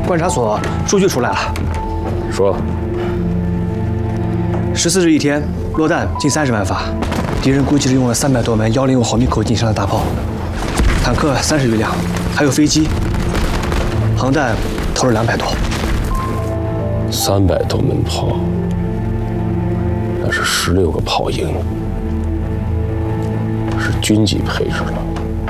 观察所数据出来了， 说 14日一天落弹近30万发，敌人估计是用了300多门105毫米口径以上的大炮，坦克30余辆，还有飞机，航弹投了200多。 300多门炮，那是16个炮营，是军级配置了。